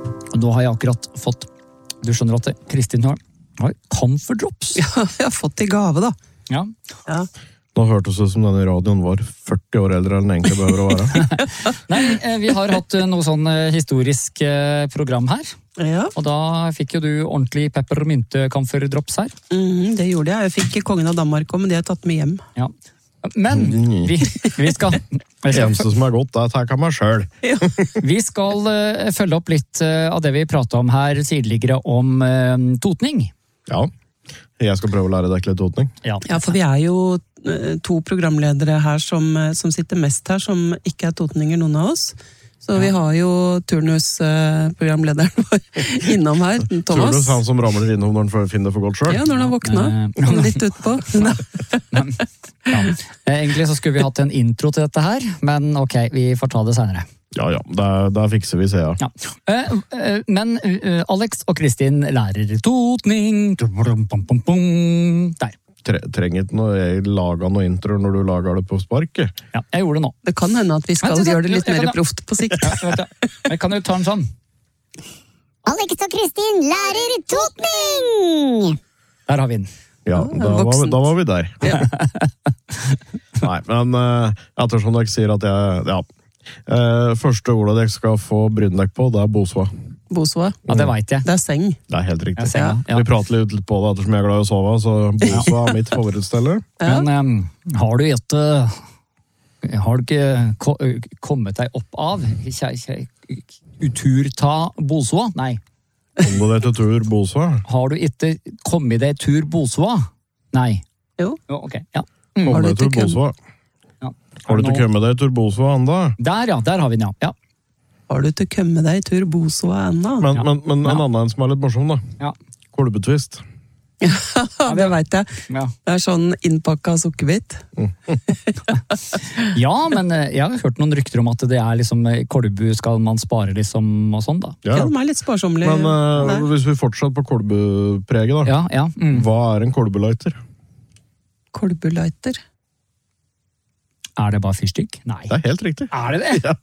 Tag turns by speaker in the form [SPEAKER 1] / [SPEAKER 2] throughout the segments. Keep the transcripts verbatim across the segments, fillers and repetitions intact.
[SPEAKER 1] Og nå har jeg akkurat fått, du skjønner at Kristin har, har Comfort Drops.
[SPEAKER 2] Ja, jeg har fått i gave da.
[SPEAKER 1] Ja.
[SPEAKER 2] Ja.
[SPEAKER 3] Nå hørtes det som denne radioen var førti år eldre enn den egentlig behøver å være.
[SPEAKER 1] Nei, vi har hatt noe sånn historisk program her.
[SPEAKER 2] Ja.
[SPEAKER 1] Og da fikk jo du ordentlig peppermynte Comfort Drops her.
[SPEAKER 2] Mm, det gjorde jeg. Jeg fikk kongen av Danmark også, men de har tatt med hjem.
[SPEAKER 1] Ja. Men vi, vi skal...
[SPEAKER 3] Det eneste som er godt, det er at jeg kan meg selv.
[SPEAKER 2] Ja.
[SPEAKER 1] Vi skal uh, følge opp litt uh, av det vi pratet om her tidligere om uh, totning.
[SPEAKER 3] Ja, jeg skal prøve å lære deg litt totning.
[SPEAKER 1] Ja.
[SPEAKER 2] Ja, for vi er jo uh, to programledere her som, uh, som sitter mest her, som ikke er totninger, noen av oss. Så vi har jo turnus-programlederen uh, vår innom her, Thomas.
[SPEAKER 3] Turnus, han som ramler innom når han finner det for godt selv.
[SPEAKER 2] Ja, når han har våkna.
[SPEAKER 1] Uh,
[SPEAKER 2] litt utpå.
[SPEAKER 1] Ja. Egentlig så skulle vi hatt en intro til dette her, men ok, vi får ta det senere.
[SPEAKER 3] Ja, ja, der, der fikser vi, ser jeg.
[SPEAKER 1] Ja. Uh, uh, men uh, Alex og Kristin lærer totning. Der.
[SPEAKER 3] Tre, trenger ikke noe, jeg lager noe intro når du lager det på sparket.
[SPEAKER 1] Ja, jeg gjorde det nå.
[SPEAKER 2] Det kan hende at vi skal
[SPEAKER 1] Vent,
[SPEAKER 2] gjøre det litt
[SPEAKER 1] jeg kan-
[SPEAKER 2] mer proft på sikt.
[SPEAKER 1] Ja, vet du. Jeg kan jo ta den sånn.
[SPEAKER 4] Alex og Kristin lærer totning!
[SPEAKER 1] Der har vi den.
[SPEAKER 3] Ja,
[SPEAKER 2] Ja,
[SPEAKER 3] da, var vi,
[SPEAKER 2] voksent.
[SPEAKER 3] da var vi der.
[SPEAKER 2] Ja.
[SPEAKER 3] Nei, men uh, ettersom dere sier at jeg... Ja, uh, første ordet dere skal få bryne dere på, det er Bosva.
[SPEAKER 2] Bosva.
[SPEAKER 1] Ja, det vet jeg.
[SPEAKER 2] Det er seng.
[SPEAKER 3] Det er helt riktig.
[SPEAKER 1] Jeg ser det, ja.
[SPEAKER 3] Vi prater litt på det ettersom jeg er glad i å sove, så Bosva er mitt favorittstelle.
[SPEAKER 2] Ja.
[SPEAKER 1] Men um, har du ikke... Har du ikke ko kommet deg opp av? Kjæ- kjæ- Utur ta Bosva? Nei.
[SPEAKER 3] Kom du deg til tur Bosva?
[SPEAKER 1] Har du ikke kommet deg tur Bosva? Nei.
[SPEAKER 2] Jo.
[SPEAKER 1] Jo, ok, ja. Mm.
[SPEAKER 3] Kom
[SPEAKER 2] Har du
[SPEAKER 3] deg til
[SPEAKER 2] ikke
[SPEAKER 3] Bosva.
[SPEAKER 1] Ja.
[SPEAKER 3] Har du ikke kommet deg til Bosva enda?
[SPEAKER 1] Der, ja. Der har vi den, ja. ja.
[SPEAKER 2] Har du ikke kommet deg i tur Bosva ennå?
[SPEAKER 3] Men,
[SPEAKER 1] Ja.
[SPEAKER 3] men, men en
[SPEAKER 1] Ja.
[SPEAKER 3] annen som er litt morsom da.
[SPEAKER 1] Ja.
[SPEAKER 3] Kolbetvist.
[SPEAKER 2] Ja, det vet jeg.
[SPEAKER 1] Ja.
[SPEAKER 2] Det er sånn innpakka sukkerbit.
[SPEAKER 1] Ja, men eh, jeg har hørt noen rykter om at det er liksom eh, kolbu skal man spare liksom og sånn da.
[SPEAKER 2] Ja,
[SPEAKER 3] Ja.
[SPEAKER 2] de er litt sparsomlige.
[SPEAKER 3] Men uh,
[SPEAKER 2] der.
[SPEAKER 3] hvis vi fortsetter på kolbepreget da.
[SPEAKER 1] Ja, ja. Mm.
[SPEAKER 3] Hva er en kolbelighter?
[SPEAKER 2] Kolbelighter.
[SPEAKER 1] Er det bare fyrstikk? Nei.
[SPEAKER 3] Det er helt riktig.
[SPEAKER 1] Er det det?
[SPEAKER 3] Ja.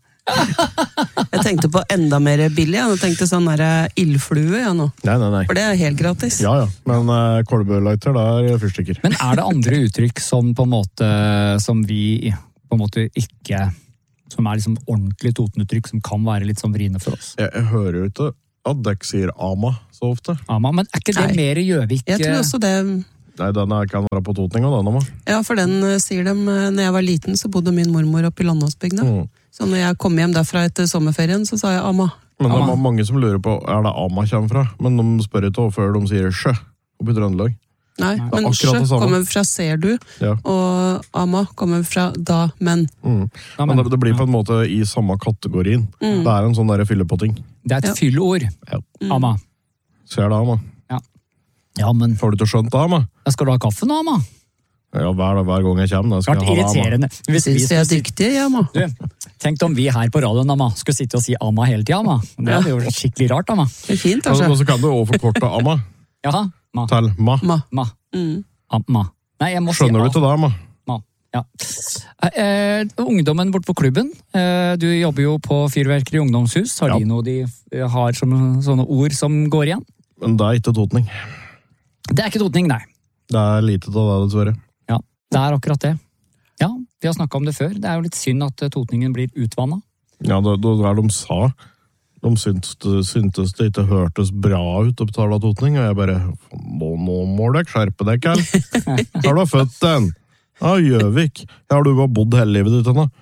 [SPEAKER 2] Jeg tenkte på enda mer billig. Jeg tenkte sånn der ildflue, ja, nå.
[SPEAKER 3] Nei, nei, nei.
[SPEAKER 2] For det er helt gratis.
[SPEAKER 3] Ja, ja. Men uh, kolbelighter, det er fyrstikker.
[SPEAKER 1] Men er det andre uttrykk som på en måte, som vi på en måte ikke, som er liksom ordentlig totenuttrykk, som kan være litt sånn vriene for oss?
[SPEAKER 3] Jeg, jeg hører jo ikke at dere sier ama så ofte.
[SPEAKER 1] Ama, men er ikke det
[SPEAKER 2] Nei.
[SPEAKER 1] mer Gjøvik?
[SPEAKER 2] Jeg tror også det.
[SPEAKER 3] Nei, den er, kan være på totning og den ama.
[SPEAKER 2] Ja, for den eh, sier dem eh, når jeg var liten, så bodde min mormor oppe i Landåsbygda.
[SPEAKER 3] Mm.
[SPEAKER 2] Så når jeg kom hjem derfra etter sommerferien, så sa jeg amma.
[SPEAKER 3] Men det
[SPEAKER 1] Ama.
[SPEAKER 3] er mange som lurer på, er det ama kommer fra? Men de spør ikke før de sier sjø oppe i Trøndelag.
[SPEAKER 2] Nei,
[SPEAKER 1] Nei.
[SPEAKER 2] men
[SPEAKER 3] Akkurat
[SPEAKER 2] sjø
[SPEAKER 3] det samme.
[SPEAKER 2] kommer fra ser du,
[SPEAKER 3] Ja.
[SPEAKER 2] og amma kommer fra da, men.
[SPEAKER 3] Mm.
[SPEAKER 1] Ja,
[SPEAKER 3] Men det, det blir på en måte i samme kategorien.
[SPEAKER 2] Mm.
[SPEAKER 3] Det er en sånn der fyllepotting.
[SPEAKER 1] Det er et
[SPEAKER 2] Ja.
[SPEAKER 1] fyllord.
[SPEAKER 3] Ja.
[SPEAKER 1] Ama.
[SPEAKER 3] Ser det, ama?
[SPEAKER 1] Ja, men
[SPEAKER 3] Får du ikke skjønt det, ama?
[SPEAKER 1] skal du ha kaffe nå, Ama?
[SPEAKER 3] Ja, hver, hver gang jeg kommer, da skal
[SPEAKER 1] Klart
[SPEAKER 3] jeg ha det, ama.
[SPEAKER 1] irriterende. Hvis vi
[SPEAKER 2] Syns jeg
[SPEAKER 1] skulle
[SPEAKER 2] er
[SPEAKER 1] sitte-
[SPEAKER 2] dyktig, ja, amma.
[SPEAKER 1] Du, tenk om vi her på radioen, Ama, skulle sitte og si Ama hele tida, Ama. Det hadde jo vært skikkelig rart, Ama.
[SPEAKER 2] Det er fint,
[SPEAKER 3] Og,
[SPEAKER 2] altså.
[SPEAKER 3] og så kan du også forkorte ama
[SPEAKER 1] Jaha, Ma.
[SPEAKER 3] til ma.
[SPEAKER 2] Ma.
[SPEAKER 1] Ma.
[SPEAKER 2] Mm.
[SPEAKER 1] Ama. Nei, jeg må
[SPEAKER 3] Skjønner du
[SPEAKER 1] si
[SPEAKER 3] ikke det, ama?
[SPEAKER 1] Ma. Ja. Eh, eh, ungdommen bort på klubben, eh, du jobber jo på Fyrverkeri ungdomshus. Har
[SPEAKER 3] Ja.
[SPEAKER 1] de noe de eh, har som sånne ord som går igjen?
[SPEAKER 3] Men det er ikke totning.
[SPEAKER 1] Det er ikke totning, nei.
[SPEAKER 3] Det er lite av det, dessverre.
[SPEAKER 1] Ja, det er akkurat det. Ja, vi har snakket om det før. Det er jo litt synd at eh, totningen blir utvannet.
[SPEAKER 3] Ja, det, det er de sa. De syntes det, syntes det ikke hørtes bra ut å betale totning, og jeg bare, nå, nå må dere skjerpe deg, Kjell. Har du født den? Ja, Gjøvik. Ja, har du bare bodd hele livet ditt ennå?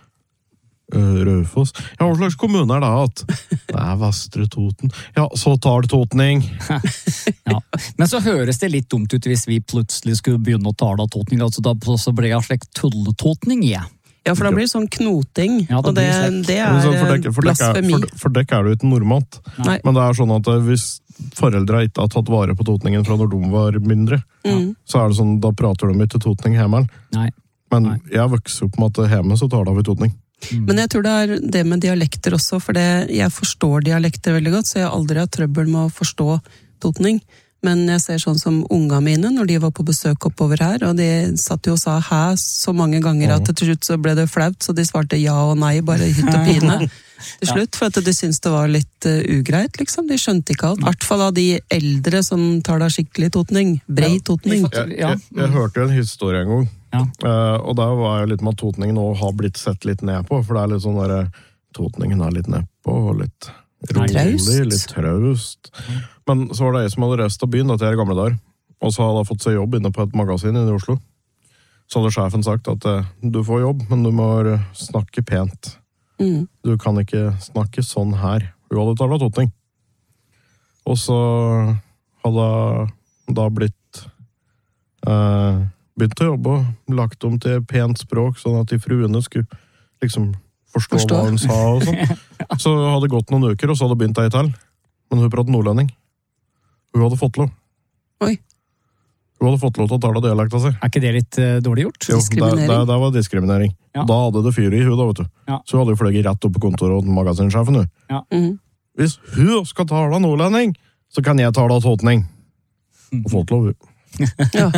[SPEAKER 3] Uh, Raufoss. Ja, hva slags kommune er det at? Det er Vestre Toten. Ja, så tar det totning.
[SPEAKER 1] Ja. Men så høres det litt dumt ut hvis vi plutselig skulle begynne å tale av totning. Altså da så ble jeg slik tulletotning, ja.
[SPEAKER 2] Ja, for da blir det sånn knoting,
[SPEAKER 1] Ja, det
[SPEAKER 2] og det,
[SPEAKER 1] blir slik.
[SPEAKER 2] det
[SPEAKER 3] Men så
[SPEAKER 2] er
[SPEAKER 3] For dere for dere er,
[SPEAKER 2] blasfemi.
[SPEAKER 3] for, for dere er det jo ikke normalt.
[SPEAKER 2] Nei.
[SPEAKER 3] Men det er sånn at eh, hvis foreldre ikke har tatt vare på totningen fra når de var mindre,
[SPEAKER 2] Mm.
[SPEAKER 3] så er det sånn, da prater de ikke totning hjemme.
[SPEAKER 1] Nei.
[SPEAKER 3] Men
[SPEAKER 1] Nei.
[SPEAKER 3] jeg vokser opp med at hjemme så tar det av i totning.
[SPEAKER 2] Men jeg tror det er det med dialekter også, for det, jeg forstår dialekter veldig godt, så jeg har aldri hatt trøbbel med å forstå totning. Men jeg ser sånn som unga mine, når de var på besøk oppover her, og de satt jo og sa hæ så mange ganger at til slutt så ble det flaut, så de svarte ja og nei, bare hytt og pine til slutt, for at de syntes det var litt uh, ugreit, liksom. De skjønte ikke alt. I hvert fall av de eldre som tar da skikkelig totning. Brei totning.
[SPEAKER 3] Jeg, jeg, jeg hørte jo en historie en gang,
[SPEAKER 1] ja.
[SPEAKER 3] uh, og der var jeg litt med at totningen nå har blitt sett litt ned på, for det er litt sånn der, totningen er litt nedpå, og litt rolig, litt traust. Men så var det jeg som hadde reist av byen, dette er gamle der, og så hadde jeg fått seg jobb inne på et magasin inne i Oslo. Så hadde sjefen sagt at uh, du får jobb, men du må snakke pent.
[SPEAKER 2] Mm.
[SPEAKER 3] Du kan ikke snakke sånn her. Hun hadde tatt totning. Og så hadde jeg da blitt uh, begynt å jobbe og lagt om til pent språk, sånn at de fruene skulle liksom forstå, forstå. hva hun sa og sånn. Så hadde det gått noen uker, og så hadde det begynt ei til. Men hun pratet nordlending. Hun hadde fått lov.
[SPEAKER 2] Oi.
[SPEAKER 3] Hun hadde fått lov til å tale dialekta si.
[SPEAKER 1] Er ikke det litt uh, dårlig gjort?
[SPEAKER 3] Jo, det, det, det var diskriminering.
[SPEAKER 1] Ja.
[SPEAKER 3] Da hadde det fyr i hun da, vet du.
[SPEAKER 1] Ja.
[SPEAKER 3] Så hun hadde jo fløyet rett opp på kontoret og magasinsjefen, hun.
[SPEAKER 1] Ja.
[SPEAKER 2] Mm.
[SPEAKER 3] Hvis hun skal tale nordlending, så kan jeg tale totning. Og fått lov, hun.
[SPEAKER 2] Ja.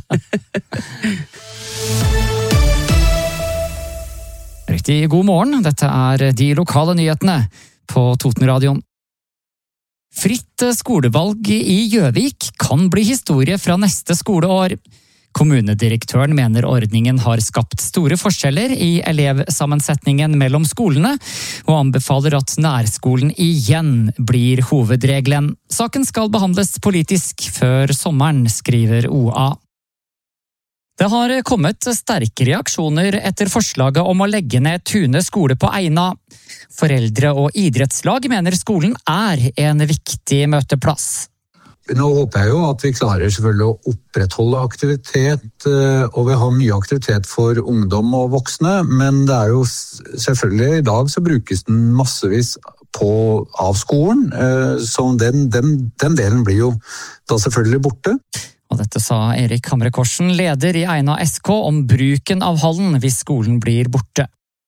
[SPEAKER 1] Riktig god morgen, dette er de lokale nyhetene på Totenradioen. Fritt skolevalg i Gjøvik kan bli historie fra neste skoleår. Kommunedirektøren mener ordningen har skapt store forskjeller i elevsammensetningen mellom skolene, og anbefaler at nærskolen igjen blir hovedregelen. Saken skal behandles politisk før sommeren, skriver O A. Det har kommet sterke reaksjoner etter forslaget om å legge ned Tune skole på Eina. Foreldre og idrettslag mener skolen er en viktig møteplass.
[SPEAKER 5] Nå håper jeg jo at vi klarer selvfølgelig å opprettholde aktivitet, og vi har mye aktivitet for ungdom og voksne, men det er jo selvfølgelig i dag så brukes den massevis på, av skolen, så den, den, den delen blir jo da selvfølgelig borte.
[SPEAKER 1] Og dette sa Erik Hamre Korsen, leder i Eina S K, om bruken av hallen hvis skolen blir borte.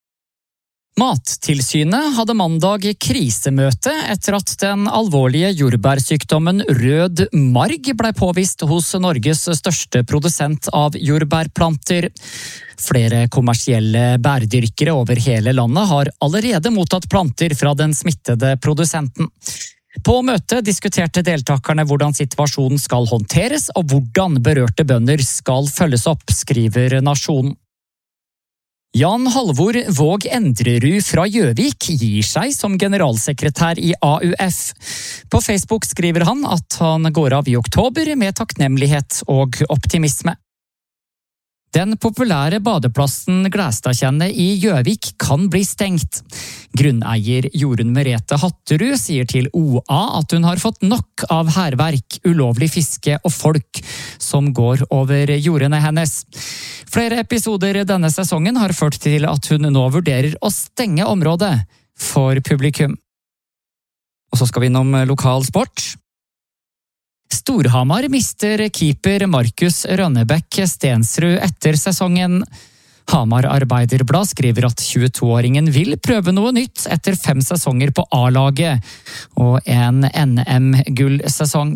[SPEAKER 1] Mattilsynet hadde mandag krisemøte etter at den alvorlige jordbærsykdommen rød marg ble påvist hos Norges største produsent av jordbærplanter. Flere kommersielle bærdyrkere over hele landet har allerede mottatt planter fra den smittede produsenten. På møtet diskuterte deltakerne hvordan situasjonen skal håndteres og hvordan berørte bønder skal følges opp, skriver Nasjonen. Jan Halvor Våg Endrerud fra Gjøvik gir seg som generalsekretær i A U F. På Facebook skriver han at han går av i oktober med takknemlighet og optimisme. Den populære badeplassen Glæstadtjennet i Gjøvik kan bli stengt. Grunneier Jorunn Merete Hatterud sier til O A at hun har fått nok av hærverk, ulovlig fiske og folk som går over jordene hennes. Flere episoder denne sesongen har ført til at hun nå vurderer å stenge området for publikum. Og så skal vi innom lokal sport. Storhamar mister keeper Markus Rønnebekk Stensrud etter sesongen. Hamar Arbeiderblad skriver at tjuetoåringen vil prøve noe nytt etter fem sesonger på A-laget og en N M-gullsesong.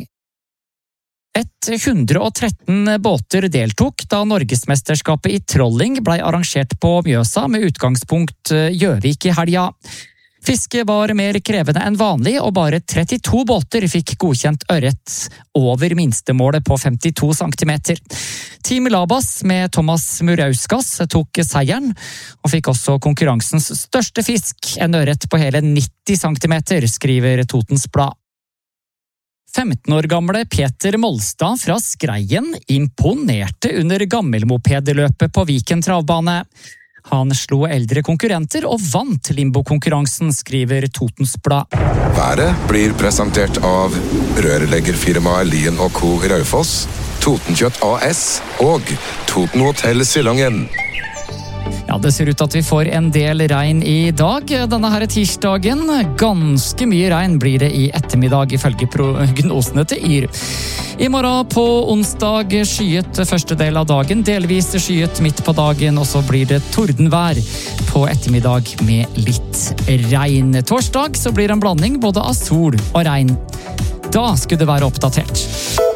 [SPEAKER 1] hundre og tretten båter deltok da Norgesmesterskapet i trolling ble arrangert på Mjøsa med utgangspunkt Gjøvik i helga. Fiske var mer krevende enn vanlig, og bare trettito båter fikk godkjent ørret over minstemålet på femtito centimeter. Team Labas med Thomas Murauskas tok seieren, og fikk også konkurransens største fisk, en ørret på hele nitti centimeter, skriver Totens Blad. femten år gamle Peter Molstad fra Skreien imponerte under gammelmopedløpet på Viken travbane. Han slo eldre konkurrenter og vant limbo-konkurransen, skriver Totens Blad.
[SPEAKER 6] Været blir presentert av rørleggerfirmaet Lien og Co. Raufoss, Totenkjøtt A S og Toten Hotel Silangen.
[SPEAKER 1] Ja, det ser ut til at vi får en del regn i dag, denne her tirsdagen. Ganske mye regn blir det i ettermiddag, ifølge prognosene til Yr. I morgen på onsdag skyet første del av dagen, delvis skyet midt på dagen, og så blir det tordenvær på ettermiddag med litt regn. Torsdag så blir det en blanding både av sol og regn. Da skulle det være oppdatert.